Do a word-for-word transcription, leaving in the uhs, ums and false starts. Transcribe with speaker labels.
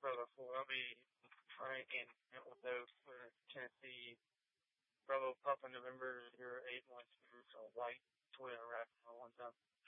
Speaker 1: colorful. I'll be Frank and Echo for Tennessee. Bravo Papa November zero eight one two, so white Toyota Rav four one seven.